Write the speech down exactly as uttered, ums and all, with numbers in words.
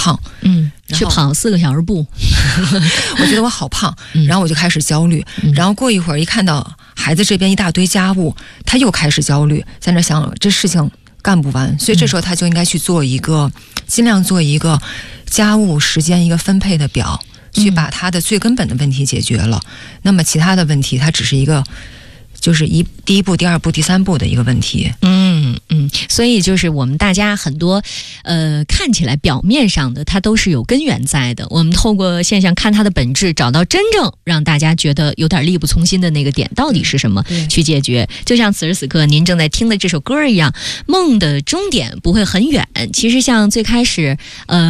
胖， 嗯，去跑四个小时步， 我觉得我好胖，然后我就开始焦虑， 嗯、 然后过一会儿一看到孩子这边一大堆家务，他又开始焦虑，在那想这事情干不完，所以这时候他就应该去做一个，尽量做一个家务时间一个分配的表，去把他的最根本的问题解决了。嗯、那么其他的问题，它只是一个。就是一第一步、第二步、第三步的一个问题。 嗯嗯，所以就是我们大家很多呃看起来表面上的，它都是有根源在的。我们透过现象看它的本质，找到真正让大家觉得有点力不从心的那个点到底是什么，去解决。就像此时此刻您正在听的这首歌一样，梦的终点不会很远。其实像最开始呃。